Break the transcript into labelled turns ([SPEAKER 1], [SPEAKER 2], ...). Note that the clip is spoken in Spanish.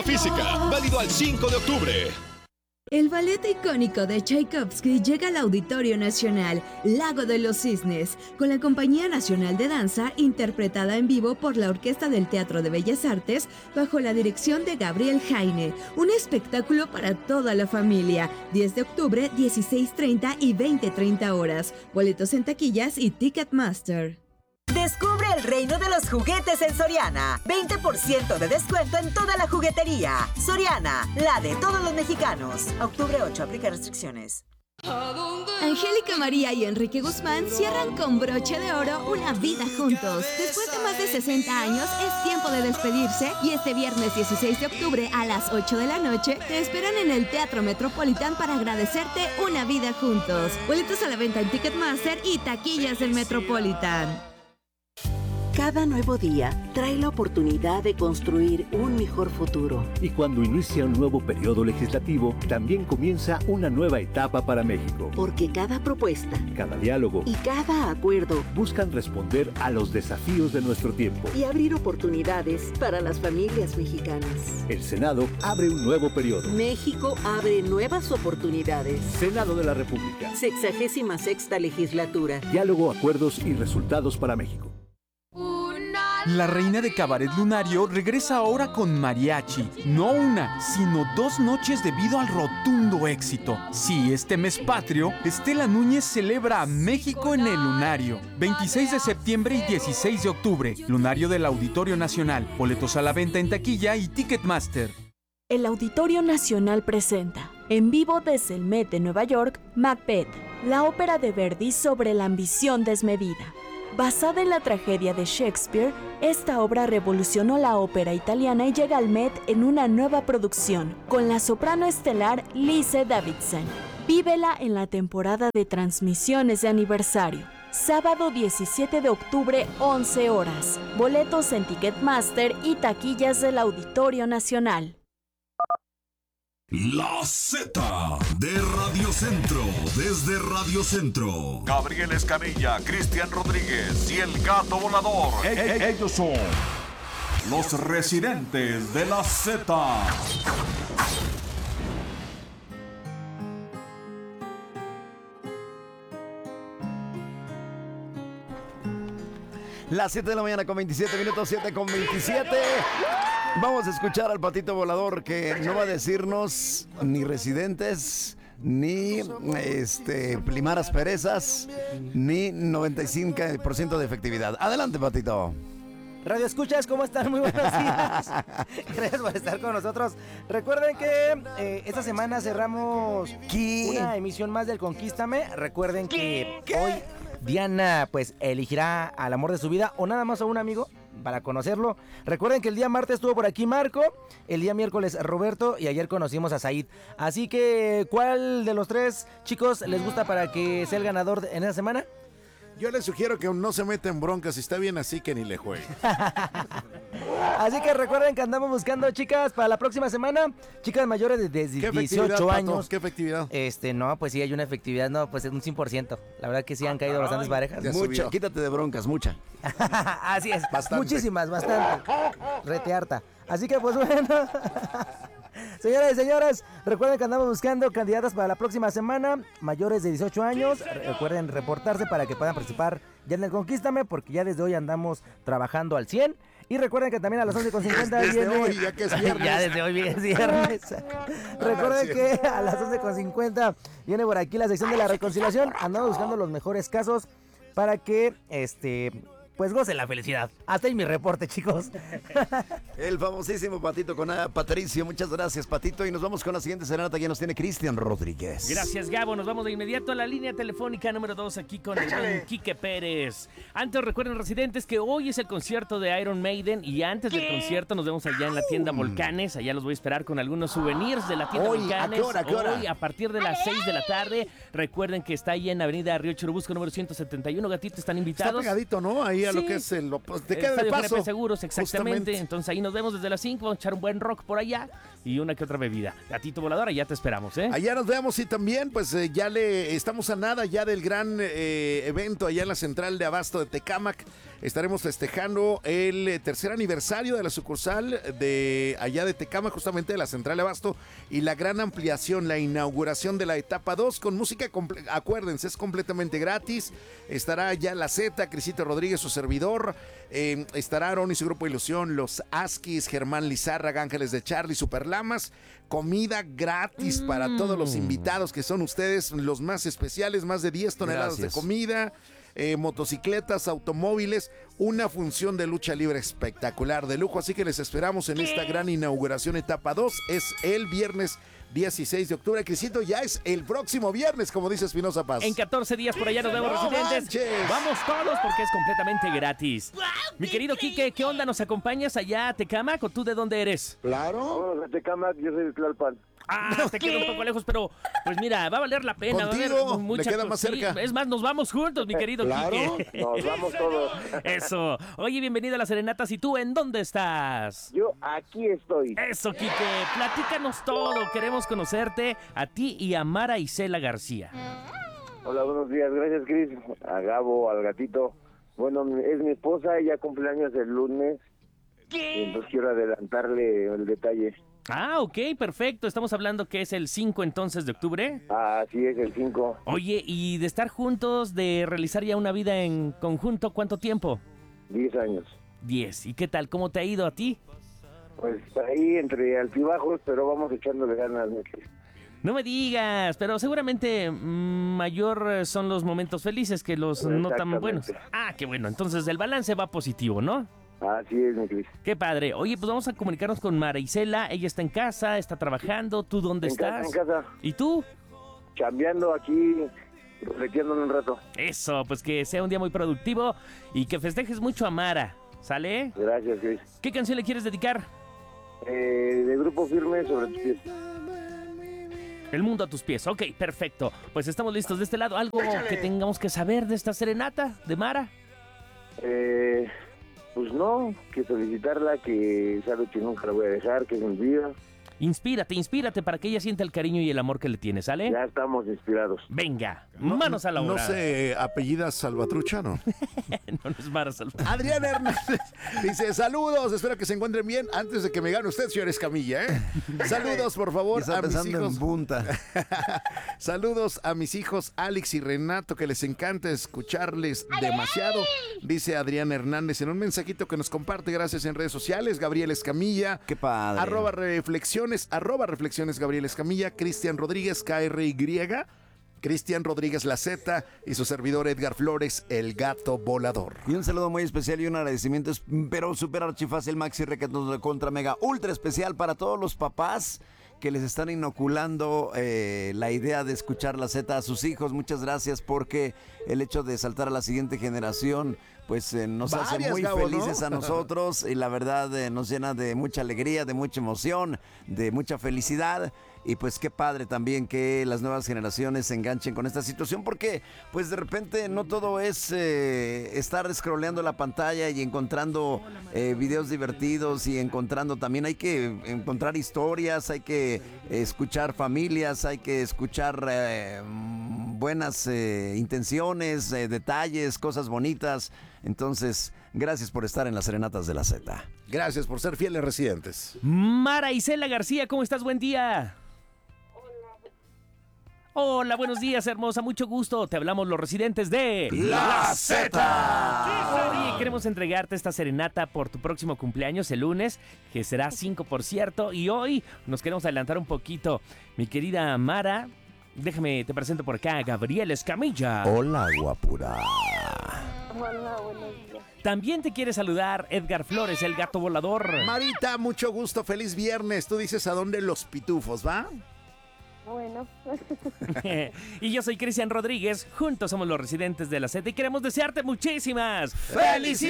[SPEAKER 1] Física, válido al 5 de octubre.
[SPEAKER 2] El ballet icónico de Tchaikovsky llega al Auditorio Nacional, Lago de los Cisnes, con la Compañía Nacional de Danza, interpretada en vivo por la Orquesta del Teatro de Bellas Artes, bajo la dirección de Gabriel Jaine. Un espectáculo para toda la familia. 10 de octubre, 16:30 y 20:30 horas. Boletos en taquillas y Ticketmaster.
[SPEAKER 3] Descubre el reino de los juguetes en Soriana. 20% de descuento en toda la juguetería. Soriana, la de todos los mexicanos. Octubre 8, aplica restricciones.
[SPEAKER 2] Angélica María y Enrique Guzmán cierran con broche de oro una vida juntos. Después de más de 60 años, es tiempo de despedirse y este viernes 16 de octubre a las 8 de la noche te esperan en el Teatro Metropolitan para agradecerte una vida juntos. Boletos a la venta en Ticketmaster y taquillas del Metropolitan.
[SPEAKER 4] Cada nuevo día trae la oportunidad de construir un mejor futuro.
[SPEAKER 5] Y cuando inicia un nuevo periodo legislativo, también comienza una nueva etapa para México.
[SPEAKER 4] Porque cada propuesta,
[SPEAKER 5] cada diálogo
[SPEAKER 4] y cada acuerdo
[SPEAKER 5] buscan responder a los desafíos de nuestro tiempo
[SPEAKER 4] y abrir oportunidades para las familias mexicanas.
[SPEAKER 5] El Senado abre un nuevo periodo.
[SPEAKER 4] México abre nuevas oportunidades.
[SPEAKER 5] Senado de la República.
[SPEAKER 4] 66ª legislatura.
[SPEAKER 5] Diálogo, acuerdos y resultados para México.
[SPEAKER 6] La reina de Cabaret Lunario regresa ahora con mariachi. No una, sino 2 noches debido al rotundo éxito. Sí, este mes patrio, Estela Núñez celebra a México en el Lunario. 26 de septiembre y 16 de octubre. Lunario del Auditorio Nacional. Boletos a la venta en taquilla y Ticketmaster.
[SPEAKER 7] El Auditorio Nacional presenta, en vivo desde el Met de Nueva York, Macbeth, la ópera de Verdi sobre la ambición desmedida. Basada en la tragedia de Shakespeare, esta obra revolucionó la ópera italiana y llega al Met en una nueva producción, con la soprano estelar Lise Davidson. Vívela en la temporada de transmisiones de aniversario. Sábado 17 de octubre, 11 horas. Boletos en Ticketmaster y taquillas del Auditorio Nacional.
[SPEAKER 8] La Z de Radio Centro, desde Radio Centro.
[SPEAKER 9] Gabriel Escamilla, Cristian Rodríguez y el Gato Volador.
[SPEAKER 8] Ellos son los residentes de la Z.
[SPEAKER 10] Las 7 de la mañana con 27 minutos, 7 con 27. Vamos a escuchar al Patito Volador que no va a decirnos ni residentes, ni primeras perezas, ni 95% de efectividad. Adelante, Patito.
[SPEAKER 11] Radio Escuchas, ¿cómo están? Muy buenos días. Gracias por estar con nosotros. Recuerden que esta semana cerramos una emisión más del Conquístame. Recuerden que hoy Diana pues elegirá al amor de su vida o nada más a un amigo para conocerlo. Recuerden que el día martes estuvo por aquí Marco, el día miércoles Roberto y ayer conocimos a Said. Así que, ¿cuál de los tres chicos les gusta para que sea el ganador en esa semana?
[SPEAKER 12] Yo les sugiero que no se meta en broncas, si está bien así que ni le juegue.
[SPEAKER 11] Así que recuerden que andamos buscando chicas para la próxima semana, chicas mayores de 18 años.
[SPEAKER 12] ¿Qué efectividad?
[SPEAKER 11] No, pues sí hay una efectividad, no, pues es un 100%. La verdad que sí han caído bastantes parejas.
[SPEAKER 10] Mucha, quítate de broncas, mucha.
[SPEAKER 11] Así es,
[SPEAKER 12] bastante.
[SPEAKER 11] Muchísimas, bastante. Rete harta. Así que pues bueno. Señoras y señores, recuerden que andamos buscando candidatas para la próxima semana, mayores de 18 años. Recuerden reportarse para que puedan participar ya en el Conquístame, porque ya desde hoy andamos trabajando al 100. Y recuerden que también a las 11:50
[SPEAKER 12] desde
[SPEAKER 11] viene...
[SPEAKER 12] hoy, ya que es viernes.
[SPEAKER 11] Ya desde hoy es viernes. Recuerden que a las 11:50 viene por aquí la sección de la reconciliación. Andamos buscando los mejores casos para que pues gocen la felicidad. Hasta ahí mi reporte, chicos.
[SPEAKER 10] El famosísimo Patito con Patricio. Muchas gracias, Patito. Y nos vamos con la siguiente serenata. Ya nos tiene Cristian Rodríguez.
[SPEAKER 13] Gracias, Gabo. Nos vamos de inmediato a la línea telefónica número 2 aquí con el buen Quique Pérez. Antes, recuerden, residentes, que hoy es el concierto de Iron Maiden. Y antes del concierto nos vemos allá en la tienda Volcanes. Allá los voy a esperar con algunos souvenirs de la tienda Volcanes.
[SPEAKER 10] ¿A qué hora?
[SPEAKER 13] Hoy, a partir de las 6 de la tarde. Recuerden que está ahí en Avenida Río Churubusco, número 171. Gatito, están invitados.
[SPEAKER 12] Está pegadito, ¿no? Ahí ahí a lo que es te queda de
[SPEAKER 13] Estadio
[SPEAKER 12] paso.
[SPEAKER 13] GNP Seguros, exactamente.
[SPEAKER 12] Justamente.
[SPEAKER 13] Entonces ahí nos vemos desde las 5, vamos a echar un buen rock por allá y una que otra bebida. Gatito Volador, allá te esperamos, ¿eh?
[SPEAKER 12] Allá nos vemos y también pues ya estamos a nada ya del gran evento allá en la central de abasto de Tecámac. Estaremos festejando el tercer aniversario de la sucursal de allá de Tecámac, justamente de la central de abasto, y la gran ampliación, la inauguración de la etapa 2 con música, acuérdense, es completamente gratis. Estará ya la Z, Crisito Rodríguez, su servidor, estará Aaron y su grupo Ilusión, los Askis, Germán Lizárraga, Ángeles de Charlie, Superlamas, comida gratis para todos los invitados que son ustedes, los más especiales, más de 10 toneladas de comida. Motocicletas, automóviles, una función de lucha libre espectacular, de lujo, así que les esperamos en esta gran inauguración etapa 2, es el viernes 16 de octubre, Crisito, ya es el próximo viernes, como dice Espinosa Paz.
[SPEAKER 13] En 14 días por allá nos vemos, residentes.
[SPEAKER 12] Manches.
[SPEAKER 13] Vamos todos porque es completamente gratis. Mi querido Quique, ¿qué onda? ¿Nos acompañas allá a Tecámac o tú de dónde eres?
[SPEAKER 14] Claro. Vamos a Tecámac, yo soy de Tlalpan.
[SPEAKER 13] Ah, te quedo un poco lejos, pero pues mira, va a valer la pena.
[SPEAKER 12] Contigo,
[SPEAKER 13] va a haber mucha
[SPEAKER 12] me queda más cerca.
[SPEAKER 13] Sí, es más, nos vamos juntos, mi querido Quique.
[SPEAKER 14] Nos vamos todos.
[SPEAKER 13] Eso. Oye, bienvenido a las Serenatas. ¿Y tú en dónde estás?
[SPEAKER 14] Yo aquí estoy.
[SPEAKER 13] Eso, Quique. Platícanos todo. Queremos conocerte a ti y a Mara Isela García.
[SPEAKER 14] Hola, buenos días. Gracias, Cris. A Gabo, al gatito. Bueno, es mi esposa, ella cumple años el lunes. Y entonces quiero adelantarle el detalle.
[SPEAKER 13] Ah, ok, perfecto. Estamos hablando que es el 5 entonces de octubre.
[SPEAKER 14] Ah, sí, es el 5.
[SPEAKER 13] Oye, y de estar juntos, de realizar ya una vida en conjunto, ¿cuánto tiempo?
[SPEAKER 14] 10 años.
[SPEAKER 13] 10. ¿Y qué tal? ¿Cómo te ha ido a ti?
[SPEAKER 14] Pues ahí entre altibajos, pero vamos echándole ganas.
[SPEAKER 13] No me digas, pero seguramente mayor son los momentos felices que los no tan buenos. Ah, qué bueno. Entonces el balance va positivo, ¿no?
[SPEAKER 14] Así es, mi Cris.
[SPEAKER 13] Qué padre. Oye, pues vamos a comunicarnos con Mara Isela. Ella está en casa, está trabajando. ¿Tú dónde estás?
[SPEAKER 14] En casa.
[SPEAKER 13] ¿Y tú?
[SPEAKER 14] Chambeando aquí, reflexionando un rato.
[SPEAKER 13] Eso, pues que sea un día muy productivo y que festejes mucho a Mara. ¿Sale?
[SPEAKER 14] Gracias, Cris.
[SPEAKER 13] ¿Qué canción le quieres dedicar?
[SPEAKER 14] De Grupo Firme, Sobre tus pies.
[SPEAKER 13] El mundo a tus pies. Ok, perfecto. Pues estamos listos de este lado. ¿Algo que tengamos que saber de esta serenata de Mara?
[SPEAKER 14] Pues no, que felicitarla, que sabe que nunca la voy a dejar, que es mi vida.
[SPEAKER 13] Inspírate para que ella sienta el cariño y el amor que le tienes, ¿sale?
[SPEAKER 14] Ya estamos inspirados.
[SPEAKER 13] Venga, manos a la obra.
[SPEAKER 12] No se apellida Salvatrucha, ¿no?
[SPEAKER 13] No es Mara Salvatrucha.
[SPEAKER 12] Adrián Hernández dice, saludos, espero que se encuentren bien antes de que me gane usted, señor Escamilla, ¿eh? Saludos, por favor,
[SPEAKER 10] Está
[SPEAKER 12] a mis
[SPEAKER 10] pensando
[SPEAKER 12] hijos.
[SPEAKER 10] en punta.
[SPEAKER 12] Saludos a mis hijos Alex y Renato, que les encanta escucharles demasiado, dice Adrián Hernández en un mensajito que nos comparte, gracias, en redes sociales. Gabriel Escamilla.
[SPEAKER 10] Qué padre.
[SPEAKER 12] @reflexiones Gabriel Escamilla, Cristian Rodríguez, KRY, Cristian Rodríguez La Z y su servidor Edgar Flores, el gato volador.
[SPEAKER 10] Y un saludo muy especial y un agradecimiento, pero súper archifácil, maxi requetos contra mega ultra especial para todos los papás que les están inoculando la idea de escuchar la Z a sus hijos. Muchas gracias, porque el hecho de saltar a la siguiente generación pues nos hace muy felices, ¿no? A nosotros, y la verdad nos llena de mucha alegría, de mucha emoción, de mucha felicidad. Y pues qué padre también que las nuevas generaciones se enganchen con esta situación, porque pues de repente no todo es estar scrolleando la pantalla y encontrando videos divertidos, y encontrando también, hay que encontrar historias, hay que escuchar familias, hay que escuchar buenas intenciones, detalles, cosas bonitas. Entonces, gracias por estar en las Serenatas de la Z.
[SPEAKER 12] Gracias por ser fieles residentes.
[SPEAKER 13] Mara Isela García, ¿cómo estás? Buen día. Hola, buenos días, hermosa, mucho gusto. Te hablamos los residentes de
[SPEAKER 12] La Z.
[SPEAKER 13] Oye, queremos entregarte esta serenata por tu próximo cumpleaños el lunes, que será 5, por cierto. Y hoy nos queremos adelantar un poquito. Mi querida Mara, déjame, te presento por acá a Gabriel Escamilla.
[SPEAKER 10] Hola, guapura.
[SPEAKER 15] Hola, buenos días.
[SPEAKER 13] También te quiere saludar Edgar Flores, el gato volador.
[SPEAKER 12] Marita, mucho gusto, feliz viernes. Tú dices a dónde los pitufos, ¿va?
[SPEAKER 15] Bueno.
[SPEAKER 13] Y yo soy Cristian Rodríguez. Juntos somos los residentes de la Z y queremos desearte muchísimas ¡felicidades!